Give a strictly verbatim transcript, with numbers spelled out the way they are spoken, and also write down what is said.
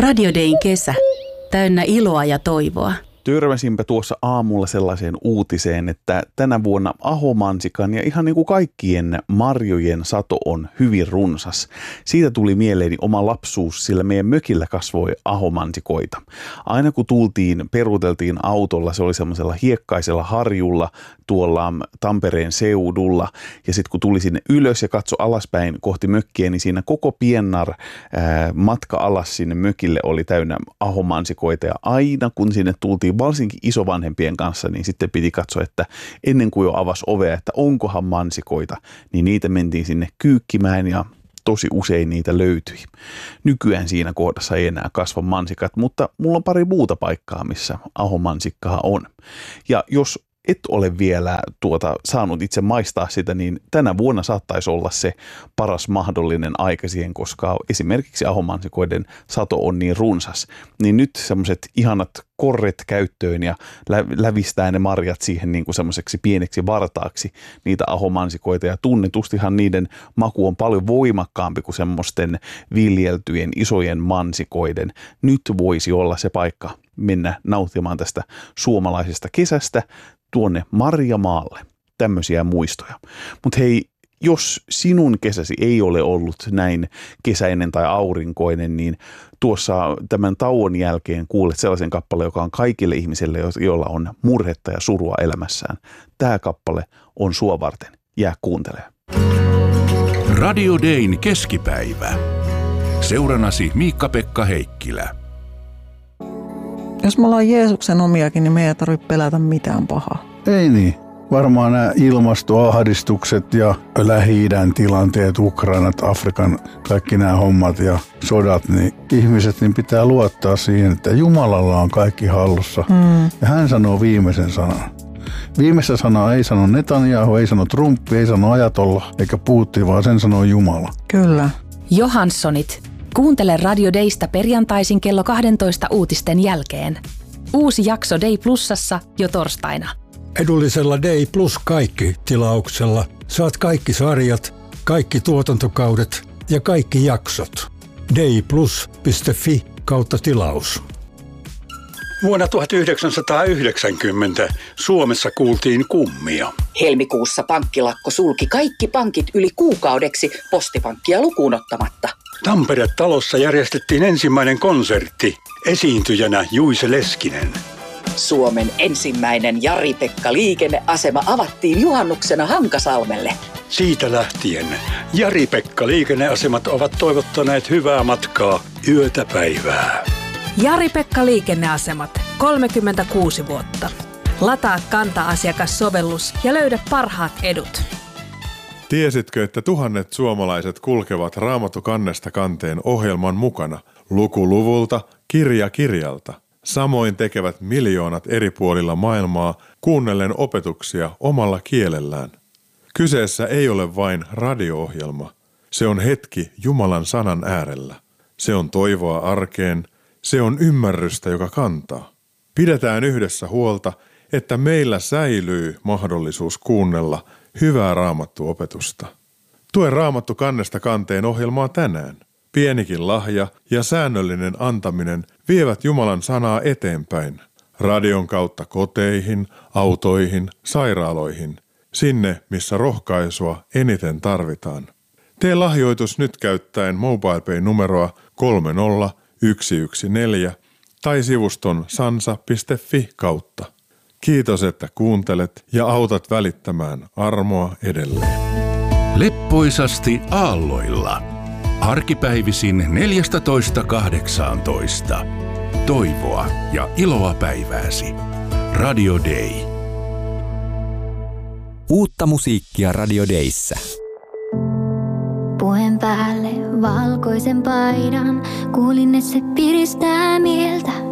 Radio Dayn kesä. Täynnä iloa ja toivoa. Törmäsinpä tuossa aamulla sellaiseen uutiseen, että tänä vuonna ahomansikan ja ihan niin kuin kaikkien marjojen sato on hyvin runsas. Siitä tuli mieleeni oma lapsuus, sillä meidän mökillä kasvoi ahomansikoita. Aina kun tultiin, peruuteltiin autolla, se oli semmoisella hiekkaisella harjulla tuolla Tampereen seudulla. Ja sitten kun tuli sinne ylös ja katso alaspäin kohti mökkiä, niin siinä koko piennar ää, matka alas sinne mökille oli täynnä ahomansikoita. Ja aina kun sinne tultiin varsinkin isovanhempien kanssa, niin sitten piti katsoa, että ennen kuin jo avasi ovea, että onkohan mansikoita, niin niitä mentiin sinne kyykkimään ja tosi usein niitä löytyi. Nykyään siinä kohdassa ei enää kasva mansikat, mutta mulla on pari muuta paikkaa, missä ahomansikkaa on. Ja jos et ole vielä tuota, saanut itse maistaa sitä, niin tänä vuonna saattaisi olla se paras mahdollinen aika siihen, koska esimerkiksi ahomansikoiden sato on niin runsas. Niin nyt semmoiset ihanat korret käyttöön ja lä- lävistää ne marjat siihen niin kuin semmoiseksi pieneksi vartaaksi niitä ahomansikoita. Ja tunnetustihan niiden maku on paljon voimakkaampi kuin semmoisten viljeltyjen isojen mansikoiden. Nyt voisi olla se paikka mennä nauttimaan tästä suomalaisesta kesästä tuonne Marjamaalle. Tämmöisiä muistoja. Mutta hei, jos sinun kesäsi ei ole ollut näin kesäinen tai aurinkoinen, niin tuossa tämän tauon jälkeen kuulet sellaisen kappaleen, joka on kaikille ihmisille, joilla on murhetta ja surua elämässään. Tämä kappale on sua varten. Jää kuuntelemaan. Radio Dayn keskipäivä. Seuranasi Miikka-Pekka Heikkilä. Jos me ollaan Jeesuksen omiakin, niin me ei tarvitse pelätä mitään pahaa. Ei niin. Varmaan nämä ilmastoahdistukset ja Lähi-idän tilanteet, Ukrainat, Afrikan, kaikki nämä hommat ja sodat, niin ihmiset niin pitää luottaa siihen, että Jumalalla on kaikki hallussa. Mm. Ja hän sanoo viimeisen sanan. Viimeistä sanaa ei sano Netanyahu, ei sano Trump, ei sano Ajatolla eikä Putin, vaan sen sanoo Jumala. Kyllä. Johanssonit. Kuuntele Radio Daysta perjantaisin kello kaksitoista uutisten jälkeen. Uusi jakso Day Plusassa jo torstaina. Edullisella Day Plus kaikki -tilauksella saat kaikki sarjat, kaikki tuotantokaudet ja kaikki jaksot. dayplus piste fi kautta tilaus. Vuonna tuhatyhdeksänsataayhdeksänkymmentä Suomessa kuultiin kummia. Helmikuussa pankkilakko sulki kaikki pankit yli kuukaudeksi, Postipankkia lukuun ottamatta. Tampere-talossa järjestettiin ensimmäinen konsertti. Esiintyjänä Juise Leskinen. Suomen ensimmäinen Jari-Pekka liikenneasema avattiin juhannuksena Hankasalmelle. Siitä lähtien Jari-Pekka liikenneasemat ovat toivottaneet hyvää matkaa yötä päivää. Jari-Pekka liikenneasemat, kolmekymmentäkuusi vuotta. Lataa Kanta-asiakassovellus ja löydä parhaat edut. Tiesitkö, että tuhannet suomalaiset kulkevat Raamattu kannesta kanteen ohjelman mukana, luku luvulta, kirja kirjalta? Samoin tekevät miljoonat eri puolilla maailmaa kuunnellen opetuksia omalla kielellään. Kyseessä ei ole vain radio-ohjelma. Se on hetki Jumalan sanan äärellä. Se on toivoa arkeen. Se on ymmärrystä, joka kantaa. Pidetään yhdessä huolta, että meillä säilyy mahdollisuus kuunnella hyvää raamattuopetusta. Tue Raamattu kannesta kanteen ohjelmaa tänään. Pienikin lahja ja säännöllinen antaminen vievät Jumalan sanaa eteenpäin. Radion kautta koteihin, autoihin, sairaaloihin. Sinne, missä rohkaisua eniten tarvitaan. Tee lahjoitus nyt käyttäen MobilePay-numeroa kolme nolla yksi yksi neljä tai sivuston sansa piste fi kautta. Kiitos, että kuuntelet ja autat välittämään armoa edelleen. Leppoisasti aalloilla. Arkipäivisin neljätoista kahdeksantoista. Toivoa ja iloa päivääsi. Radio Day. Uutta musiikkia Radio Dayssä. Puen päälle valkoisen paidan, kuulin, että se piristää mieltä.